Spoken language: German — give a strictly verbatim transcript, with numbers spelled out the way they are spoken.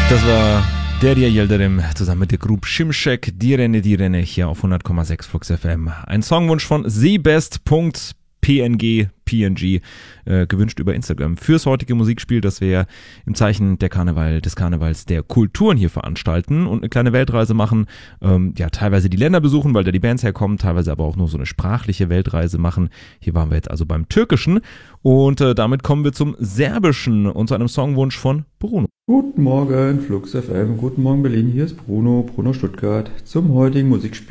Das war Derya Yildirim zusammen mit der Group Şimşek, Direne Direne hier auf hundert Komma sechs Flux F M. Ein Songwunsch von Seebest.png, P N G, äh, gewünscht über Instagram fürs heutige Musikspiel, das wir im Zeichen der Karneval, des Karnevals der Kulturen hier veranstalten und eine kleine Weltreise machen, ähm, ja, teilweise die Länder besuchen, weil da die Bands herkommen, teilweise aber auch nur so eine sprachliche Weltreise machen. Hier waren wir jetzt also beim Türkischen und äh, damit kommen wir zum Serbischen und zu einem Songwunsch von Bruno. Guten Morgen, Flux F M, guten Morgen Berlin, hier ist Bruno, Bruno Stuttgart, zum heutigen Musikspiel